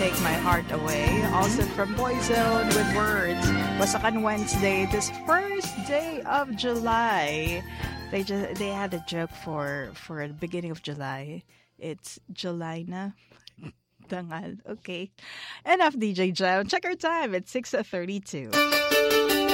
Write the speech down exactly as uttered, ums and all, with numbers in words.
Take My Heart Away. Also from Boyzone with Words. Wasakan Wednesday, this first day of July. They just they had a joke for for the beginning of July. It's July na. Dangal. Okay. Enough D J Jam. Check our time. It's six thirty-two.